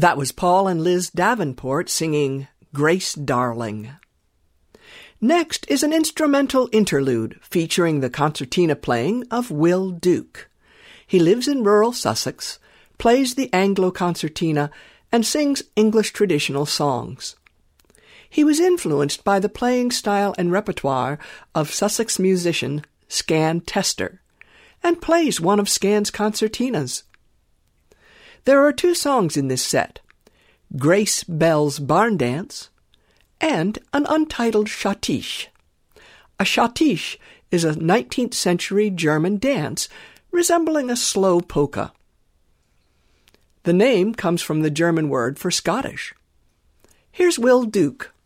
That was Paul and Liz Davenport singing Grace Darling. Next is an instrumental interlude featuring the concertina playing of Will Duke. He lives in rural Sussex, plays the Anglo concertina, and sings English traditional songs. He was influenced by the playing style and repertoire of Sussex musician Scan Tester, and plays one of Scan's concertinas. There are 2 songs in this set, Grace Bell's Barn Dance and an untitled schottische. A schottische is a 19th century German dance resembling a slow polka. The name comes from the German word for Scottish. Here's Will Duke